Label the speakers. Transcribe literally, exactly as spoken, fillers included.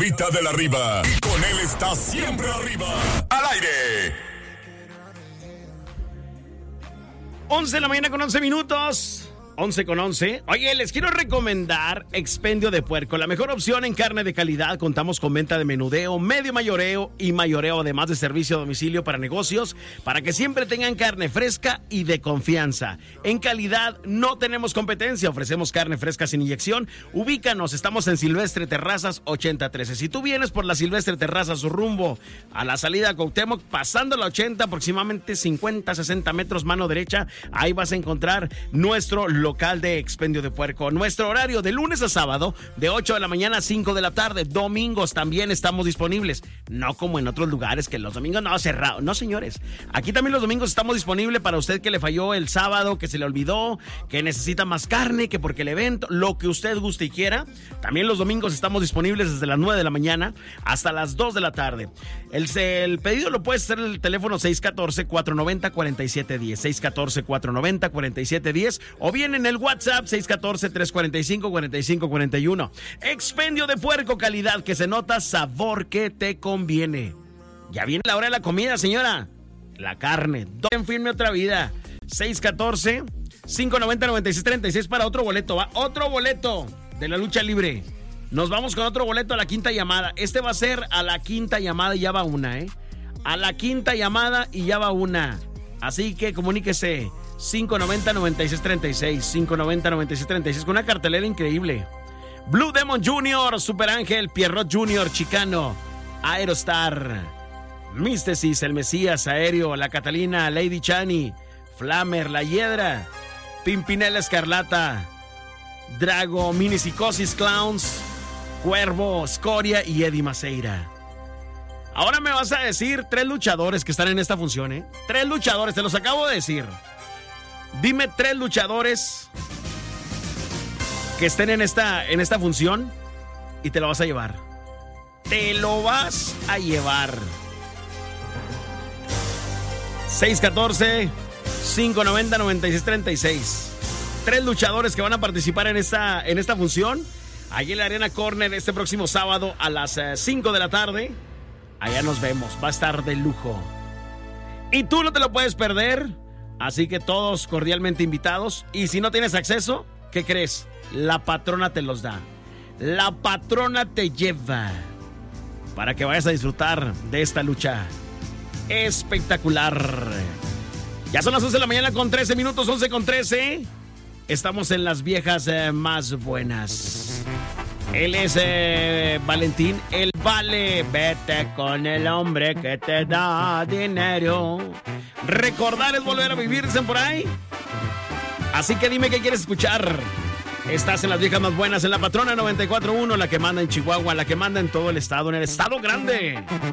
Speaker 1: Rita de la Riva. Y con él está siempre arriba. Al aire.
Speaker 2: once de la mañana con once minutos. once con once. Oye, les quiero recomendar Expendio de Puerco, la mejor opción en carne de calidad. Contamos con venta de menudeo, medio mayoreo y mayoreo, además de servicio a domicilio para negocios, para que siempre tengan carne fresca y de confianza. En calidad no tenemos competencia, ofrecemos carne fresca sin inyección. Ubícanos, estamos en Silvestre Terrazas ochenta trece. Si tú vienes por la Silvestre Terrazas rumbo a la salida a Cuauhtémoc, pasando la ochenta, aproximadamente cincuenta, sesenta metros mano derecha, ahí vas a encontrar nuestro local de Expendio de Puerco. Nuestro horario de lunes a sábado, de ocho de la mañana a cinco de la tarde. Domingos también estamos disponibles. No como en otros lugares que los domingos no, cerrado. No, señores. Aquí también los domingos estamos disponibles para usted que le falló el sábado, que se le olvidó, que necesita más carne, que porque el evento, lo que usted guste y quiera. También los domingos estamos disponibles desde las nueve de la mañana hasta las dos de la tarde. El, el pedido lo puedes hacer en el teléfono seis uno cuatro, cuatro nueve cero, cuatro siete uno cero, seis uno cuatro, cuatro nueve cero, cuatro siete uno cero, o bien en el WhatsApp seis uno cuatro, tres cuatro cinco, cuatro cinco cuatro uno. Expendio de Puerco, calidad que se nota, sabor que te conviene. Ya viene la hora de la comida, señora. La carne. En firme otra vida. seis uno cuatro, cinco nueve cero, nueve seis tres seis para otro boleto. Va otro boleto de la lucha libre. Nos vamos con otro boleto a la quinta llamada. Este va a ser a la quinta llamada y ya va una, ¿eh? A la quinta llamada y ya va una. Así que comuníquese. cinco nueve cero, nueve seis tres seis, cinco nueve cero, nueve seis tres seis, con una cartelera increíble. Blue Demon junior, Super Ángel, Pierrot junior, Chicano, Aerostar, Místesis, El Mesías, Aéreo, La Catalina, Lady Chani, Flamer, La Hiedra, Pimpinela Escarlata, Drago, Mini Psicosis, Clowns, Cuervo, Scoria y Eddie Maceira. Ahora me vas a decir tres luchadores que están en esta función, ¿eh? Tres luchadores, te los acabo de decir. Dime tres luchadores que estén en esta, en esta función y te lo vas a llevar. Te lo vas a llevar. seis uno cuatro, cinco nueve cero, nueve seis tres seis. Tres luchadores que van a participar en esta, en esta función. Allí en la Arena Corner este próximo sábado a las cinco de la tarde. Allá nos vemos. Va a estar de lujo. Y tú no te lo puedes perder. Así que todos cordialmente invitados. Y si no tienes acceso, ¿qué crees? La patrona te los da. La patrona te lleva para que vayas a disfrutar de esta lucha espectacular. Ya son las once de la mañana con trece minutos, once con trece. Estamos en las viejas eh, más buenas. Él es eh, Valentín, el Vale. Vete con el hombre que te da dinero. Recordar es volver a vivir, dicen por ahí. Así que dime qué quieres escuchar. Estás en las viejas más buenas, en la Patrona noventa y cuatro punto uno, la que manda en Chihuahua, la que manda en todo el estado, en el estado grande.